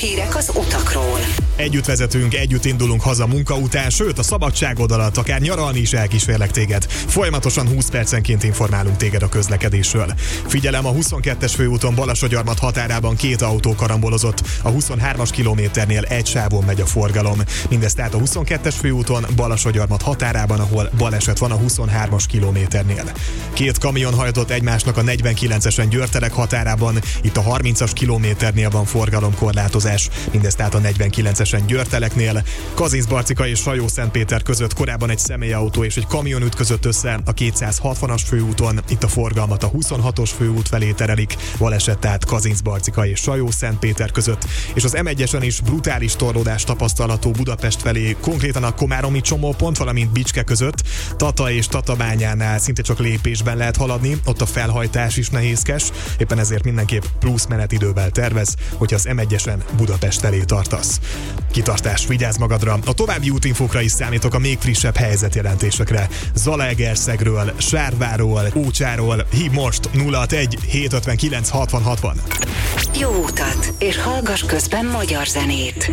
hírek az utakról. Együtt vezetünk, együtt indulunk haza munka után, sőt a szabadságod alatt akár nyaralni is elkísérlek téged. Folyamatosan 20 percenként informálunk téged a közlekedésről. Figyelem, a 22-es főúton Balassagyarmat határában 2 autó karambolozott, a 23-as kilométernél egy sávon megy a forgalom. Mindez tehát a 22-es főúton Balassagyarmat határában, ahol baleset van a 23-as kilométernél. 2 kamion hajtott egymásnak a 49-esen Győrtelek határában, itt a 30-as kilométernél van forgalomkorlátozás. Mindez tehát a 49-esen Győrteleknél. Kazincbarcika és Sajó-Szentpéter között korábban egy személyautó és egy kamion ütközött össze a 260-as főúton, itt a forgalmat a 26-os főút felé terelik, baleset tehát Kazincbarcika és Sajó-Szentpéter között, és az M1-esen is brutális torlódás tapasztalható Budapest felé, konkrétan a komáromi csomópont, valamint Bicske között, Tata és Tatabányánál szinte csak lépésben lehet haladni, ott a felhajtás is nehézkes, éppen ezért mindenképp plusz menetidővel tervez, hogyha az M1-esen Budapest felé tartasz. Kitartás, vigyázz magadra! A további útinfókra is számítok a még frissebb helyzetjelentésekre. Zalaegerszegről, Sárváról, Ócsáról, hív most 061 759 60 60. Jó utat, és hallgass közben magyar zenét.